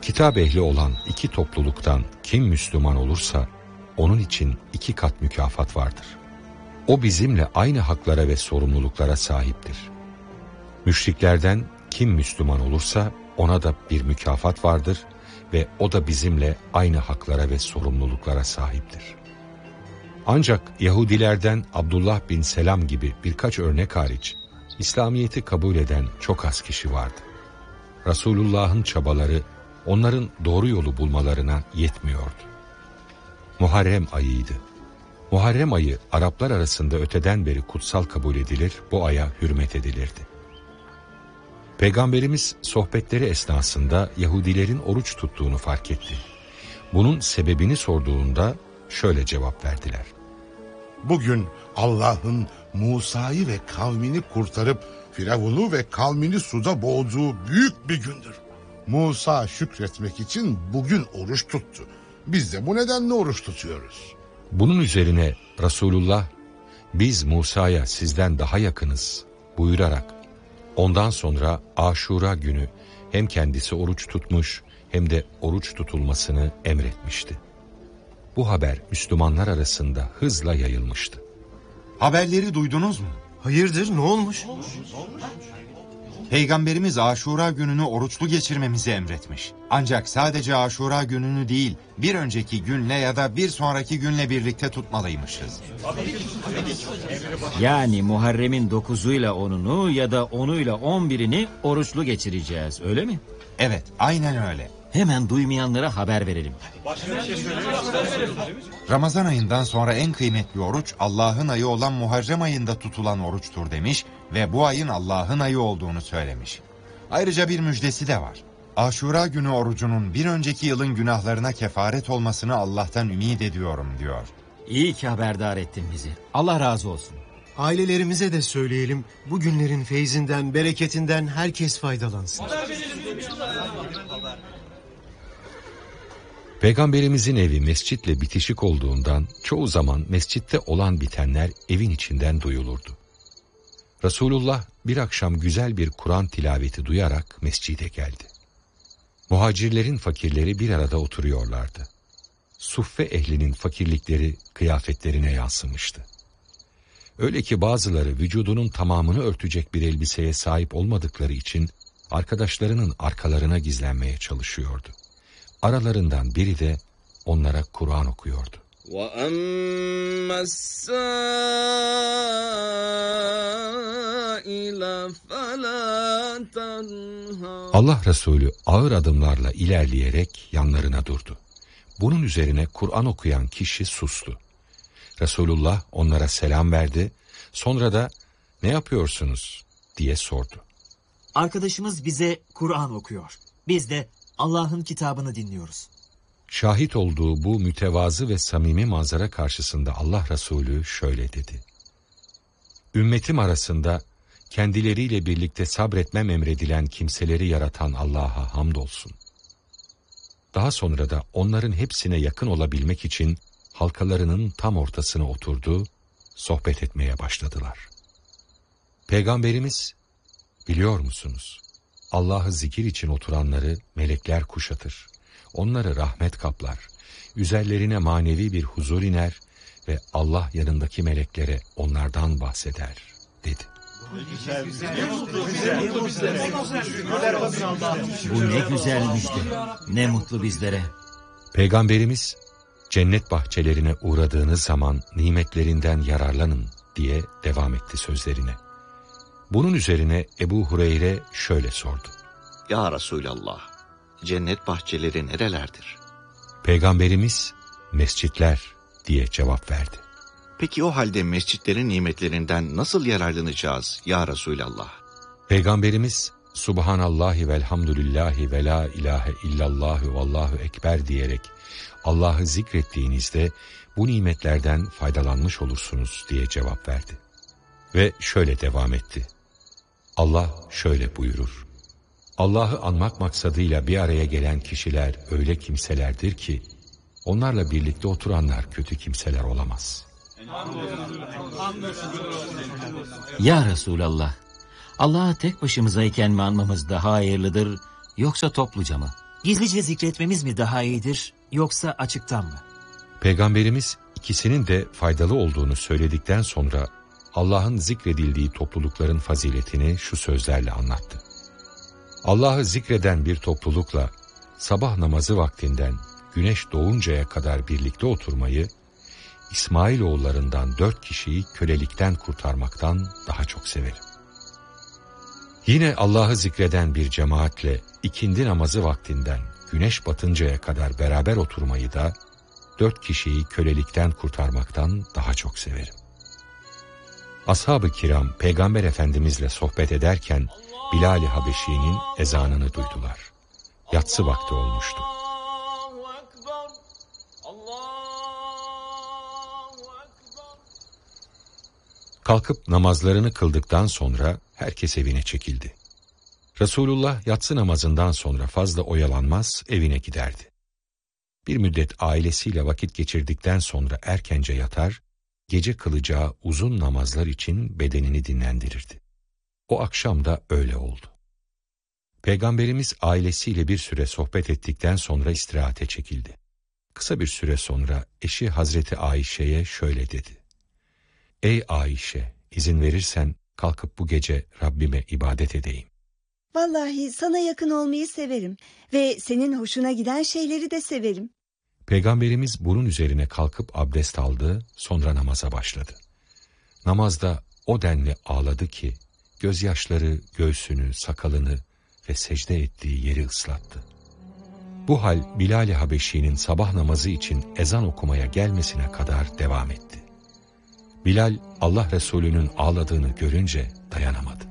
Kitap ehli olan iki topluluktan kim Müslüman olursa onun için 2 kat mükafat vardır. O bizimle aynı haklara ve sorumluluklara sahiptir. Müşriklerden kim Müslüman olursa ona da bir mükafat vardır ve o da bizimle aynı haklara ve sorumluluklara sahiptir. Ancak Yahudilerden Abdullah bin Selam gibi birkaç örnek hariç İslamiyet'i kabul eden çok az kişi vardı. Resulullah'ın çabaları onların doğru yolu bulmalarına yetmiyordu. Muharrem ayıydı. Muharrem ayı Araplar arasında öteden beri kutsal kabul edilir, bu aya hürmet edilirdi. Peygamberimiz sohbetleri esnasında Yahudilerin oruç tuttuğunu fark etti. Bunun sebebini sorduğunda şöyle cevap verdiler. Bugün Allah'ın Musa'yı ve kavmini kurtarıp Firavun'u ve kavmini suda boğduğu büyük bir gündür. Musa şükretmek için bugün oruç tuttu. Biz de bu nedenle oruç tutuyoruz. Bunun üzerine Resulullah, biz Musa'ya sizden daha yakınız buyurarak ondan sonra Aşura günü hem kendisi oruç tutmuş hem de oruç tutulmasını emretmişti. Bu haber Müslümanlar arasında hızla yayılmıştı. Haberleri duydunuz mu? Hayırdır, ne olmuş? Peygamberimiz Aşura gününü oruçlu geçirmemizi emretmiş. Ancak sadece Aşura gününü değil, bir önceki günle ya da bir sonraki günle birlikte tutmalıymışız. Yani Muharrem'in 9'uyla 10'unu ya da 10'uyla 11'ini oruçlu geçireceğiz, öyle mi? Evet, aynen öyle. Hemen duymayanlara haber verelim. Ramazan ayından sonra en kıymetli oruç Allah'ın ayı olan Muharrem ayında tutulan oruçtur demiş ve bu ayın Allah'ın ayı olduğunu söylemiş. Ayrıca bir müjdesi de var. Aşura günü orucunun bir önceki yılın günahlarına kefaret olmasını Allah'tan ümit ediyorum diyor. İyi ki haberdar ettin bizi. Allah razı olsun. Ailelerimize de söyleyelim, bu günlerin feyzinden, bereketinden herkes faydalansın. Peygamberimizin evi mescitle bitişik olduğundan çoğu zaman mescitte olan bitenler evin içinden duyulurdu. Resulullah bir akşam güzel bir Kur'an tilaveti duyarak mescide geldi. Muhacirlerin fakirleri bir arada oturuyorlardı. Suffe ehlinin fakirlikleri kıyafetlerine yansımıştı. Öyle ki bazıları vücudunun tamamını örtecek bir elbiseye sahip olmadıkları için arkadaşlarının arkalarına gizlenmeye çalışıyordu. Aralarından biri de onlara Kur'an okuyordu. Allah Resulü ağır adımlarla ilerleyerek yanlarına durdu. Bunun üzerine Kur'an okuyan kişi sustu. Resulullah onlara selam verdi, sonra da ne yapıyorsunuz diye sordu. Arkadaşımız bize Kur'an okuyor. Biz de Allah'ın kitabını dinliyoruz. Şahit olduğu bu mütevazı ve samimi manzara karşısında Allah Resulü şöyle dedi. Ümmetim arasında kendileriyle birlikte sabretmem emredilen kimseleri yaratan Allah'a hamdolsun. Daha sonra da onların hepsine yakın olabilmek için halkalarının tam ortasına oturdu, sohbet etmeye başladılar. Peygamberimiz, biliyor musunuz? Allah'ı zikir için oturanları melekler kuşatır. Onları rahmet kaplar. Üzerlerine manevi bir huzur iner ve Allah yanındaki meleklere onlardan bahseder, dedi. Bu ne güzel müjde. Ne mutlu bizlere. Peygamberimiz, cennet bahçelerine uğradığınız zaman nimetlerinden yararlanın diye devam etti sözlerine. Bunun üzerine Ebu Hureyre şöyle sordu. Ya Resulallah, cennet bahçeleri nerelerdir? Peygamberimiz, mescitler diye cevap verdi. Peki o halde mescitlerin nimetlerinden nasıl yararlanacağız ya Resulallah? Peygamberimiz, Subhanallahi velhamdülillahi ve la ilahe illallahu vallahu ekber diyerek Allah'ı zikrettiğinizde bu nimetlerden faydalanmış olursunuz diye cevap verdi. Ve şöyle devam etti. Allah şöyle buyurur. Allah'ı anmak maksadıyla bir araya gelen kişiler öyle kimselerdir ki onlarla birlikte oturanlar kötü kimseler olamaz. Ya Resulallah, Allah'ı tek başımızayken mi anmamız daha hayırlıdır yoksa topluca mı? Gizlice zikretmemiz mi daha iyidir yoksa açıktan mı? Peygamberimiz ikisinin de faydalı olduğunu söyledikten sonra Allah'ın zikredildiği toplulukların faziletini şu sözlerle anlattı. Allah'ı zikreden bir toplulukla sabah namazı vaktinden güneş doğuncaya kadar birlikte oturmayı, İsmailoğullarından 4 kişiyi kölelikten kurtarmaktan daha çok severim. Yine Allah'ı zikreden bir cemaatle ikindi namazı vaktinden güneş batıncaya kadar beraber oturmayı da 4 kişiyi kölelikten kurtarmaktan daha çok severim. Ashab-ı kiram Peygamber Efendimizle sohbet ederken Bilal-i Habeşi'nin ezanını duydular. Yatsı vakti olmuştu. Kalkıp namazlarını kıldıktan sonra herkes evine çekildi. Resulullah yatsı namazından sonra fazla oyalanmaz evine giderdi. Bir müddet ailesiyle vakit geçirdikten sonra erkence yatar, gece kılacağı uzun namazlar için bedenini dinlendirirdi. O akşam da öyle oldu. Peygamberimiz ailesiyle bir süre sohbet ettikten sonra istirahate çekildi. Kısa bir süre sonra eşi Hazreti Ayşe'ye şöyle dedi. Ey Ayşe, izin verirsen kalkıp bu gece Rabbime ibadet edeyim. Vallahi sana yakın olmayı severim ve senin hoşuna giden şeyleri de severim. Peygamberimiz bunun üzerine kalkıp abdest aldı, sonra namaza başladı. Namazda o denli ağladı ki gözyaşları göğsünü, sakalını ve secde ettiği yeri ıslattı. Bu hal Bilal-i Habeşi'nin sabah namazı için ezan okumaya gelmesine kadar devam etti. Bilal Allah Resulü'nün ağladığını görünce dayanamadı.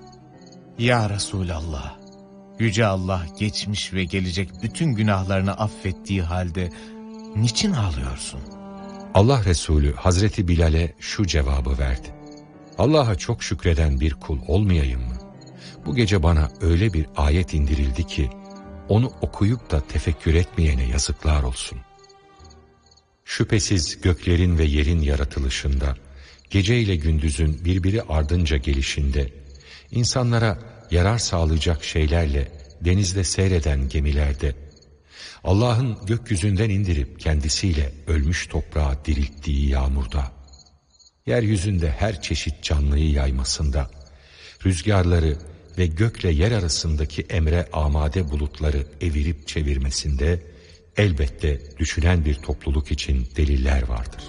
Ya Resulallah, Yüce Allah geçmiş ve gelecek bütün günahlarını affettiği halde niçin ağlıyorsun? Allah Resulü Hazreti Bilal'e şu cevabı verdi. Allah'a çok şükreden bir kul olmayayım mı? Bu gece bana öyle bir ayet indirildi ki onu okuyup da tefekkür etmeyene yazıklar olsun. Şüphesiz göklerin ve yerin yaratılışında, gece ile gündüzün birbiri ardınca gelişinde, insanlara yarar sağlayacak şeylerle denizde seyreden gemilerde, Allah'ın gökyüzünden indirip kendisiyle ölmüş toprağı dirilttiği yağmurda, yeryüzünde her çeşit canlıyı yaymasında, rüzgarları ve gökle yer arasındaki emre amade bulutları evirip çevirmesinde, elbette düşünen bir topluluk için deliller vardır.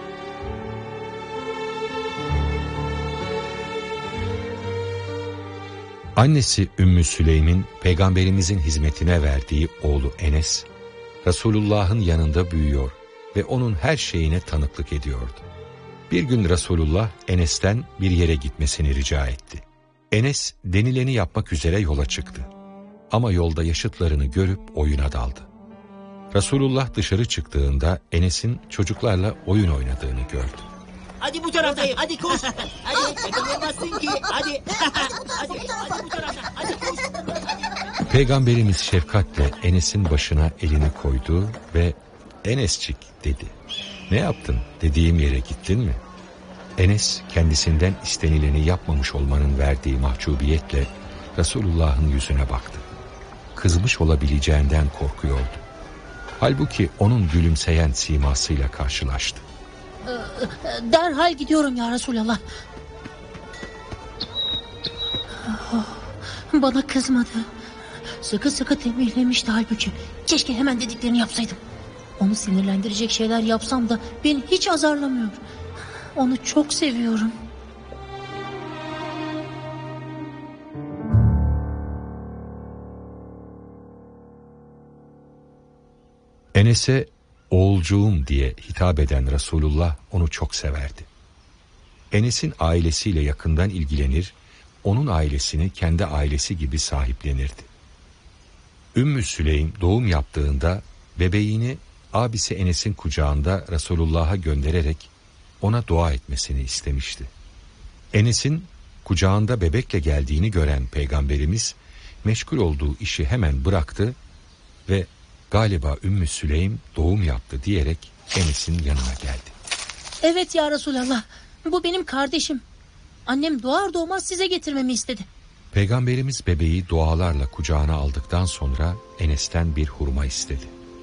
Annesi Ümmü Süleym'in Peygamberimizin hizmetine verdiği oğlu Enes, Resulullah'ın yanında büyüyor ve onun her şeyine tanıklık ediyordu. Bir gün Resulullah Enes'ten bir yere gitmesini rica etti. Enes denileni yapmak üzere yola çıktı. Ama yolda yaşıtlarını görüp oyuna daldı. Resulullah dışarı çıktığında Enes'in çocuklarla oyun oynadığını gördü. Hadi bu taraftayım. Hadi koş. Hadi yakalayamazsın ki. Hadi. Hadi bu taraftan. Hadi koş. Peygamberimiz şefkatle Enes'in başına elini koydu ve Enescik dedi. Ne yaptın? Dediğim yere gittin mi? Enes kendisinden istenileni yapmamış olmanın verdiği mahcubiyetle Resulullah'ın yüzüne baktı. Kızmış olabileceğinden korkuyordu. Halbuki onun gülümseyen simasıyla karşılaştı. Derhal gidiyorum ya Resulallah. Bana kızmadı. Sıkı sıkı tembihlemişti halbuki. Keşke hemen dediklerini yapsaydım. Onu sinirlendirecek şeyler yapsam da beni hiç azarlamıyor. Onu çok seviyorum. Enes'e oğulcuğum diye hitap eden Resulullah onu çok severdi. Enes'in ailesiyle yakından ilgilenir, onun ailesini kendi ailesi gibi sahiplenirdi. Ümmü Süleym doğum yaptığında bebeğini abisi Enes'in kucağında Resulullah'a göndererek ona dua etmesini istemişti. Enes'in kucağında bebekle geldiğini gören Peygamberimiz meşgul olduğu işi hemen bıraktı ve galiba Ümmü Süleym doğum yaptı diyerek Enes'in yanına geldi. Evet ya Resulallah, bu benim kardeşim. Annem doğar doğmaz size getirmemi istedi. Peygamberimiz bebeği dualarla kucağına aldıktan sonra Enes'ten bir hurma istedi.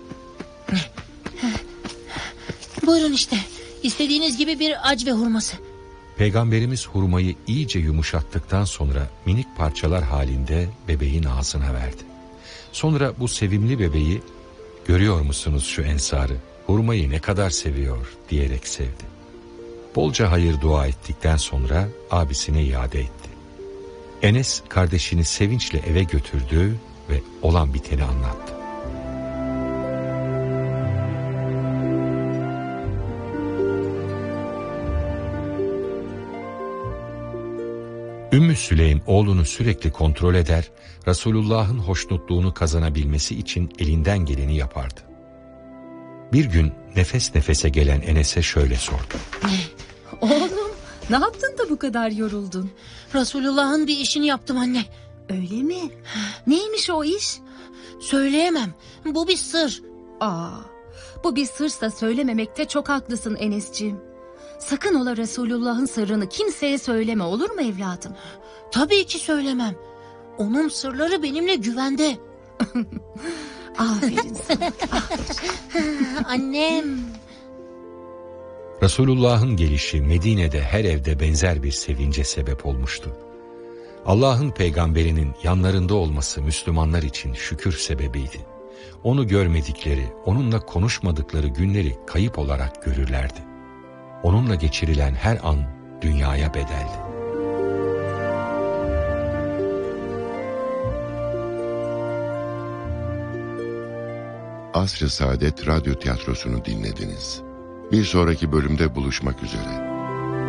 Buyurun işte. İstediğiniz gibi bir acve hurması. Peygamberimiz hurmayı iyice yumuşattıktan sonra minik parçalar halinde bebeğin ağzına verdi. Sonra bu sevimli bebeği, "Görüyor musunuz şu ensarı? Hurmayı ne kadar seviyor," diyerek sevdi. Bolca hayır dua ettikten sonra abisine iade etti. Enes kardeşini sevinçle eve götürdü ve olan biteni anlattı. Ümmü Süleym oğlunu sürekli kontrol eder, Resulullah'ın hoşnutluğunu kazanabilmesi için elinden geleni yapardı. Bir gün nefes nefese gelen Enes'e şöyle sordu. Oğlum, ne yaptın da bu kadar yoruldun? Resulullah'ın bir işini yaptım anne. Öyle mi? Neymiş o iş? Söyleyemem. Bu bir sır. Bu bir sırsa söylememekte çok haklısın Enesciğim. Sakın ola Resulullah'ın sırrını kimseye söyleme, olur mu evladım? Tabii ki söylemem. Onun sırları benimle güvende. Aferin sana. Aferin. Annem. Resulullah'ın gelişi Medine'de her evde benzer bir sevince sebep olmuştu. Allah'ın peygamberinin yanlarında olması Müslümanlar için şükür sebebiydi. Onu görmedikleri, onunla konuşmadıkları günleri kayıp olarak görürlerdi. Onunla geçirilen her an dünyaya bedeldi. Asr-ı Saadet Radyo Tiyatrosu'nu dinlediniz. Bir sonraki bölümde buluşmak üzere.